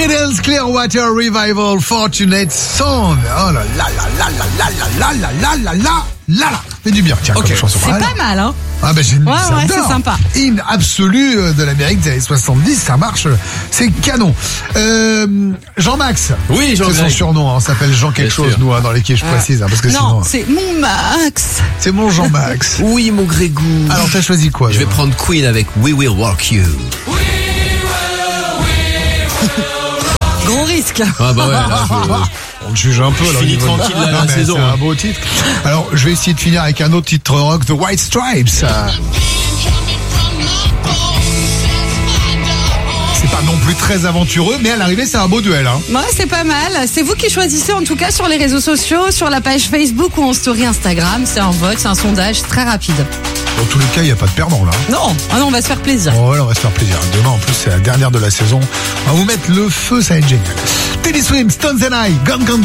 Creedence Clearwater Revival, Fortunate Son. Oh là là là là là là là là là là là là là. Fait du bien, tiens, okay. comme chanson. C'est pas mal, hein. Ah ben ouais, c'est sympa. Hymne absolu de l'Amérique des années 70, ça marche, c'est canon. Jean-Max. Oui, Jean-Max. C'est son surnom, on s'appelle Jean quelque chose, nous, dans l'équipe, je précise, parce que non, sinon. C'est mon Max. C'est mon Jean-Max. Oui, mon Grégou. Alors, t'as choisi quoi? Je vais prendre Queen avec We Will Rock You. Gros risque. Ah bah ouais, là, on le juge un peu. Je finis tranquille la saison. C'est un beau titre. Alors, je vais essayer de finir avec un autre titre rock, The White Stripes. C'est pas non plus très aventureux, mais à l'arrivée, c'est un beau duel. Hein. Ouais, c'est pas mal. C'est vous qui choisissez, en tout cas, sur les réseaux sociaux, sur la page Facebook ou en story Instagram. C'est un vote, c'est un sondage très rapide. Dans tous les cas, il n'y a pas de perdant là. Non, on va se faire plaisir. Oh, ouais, on va se faire plaisir. Demain, en plus, c'est la dernière de la saison. On va vous mettre le feu, ça va être génial. Teddy Swims, Stones and I, Gone Gone